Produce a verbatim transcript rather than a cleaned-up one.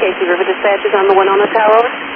Casey River Dispatch is on the one on the tower.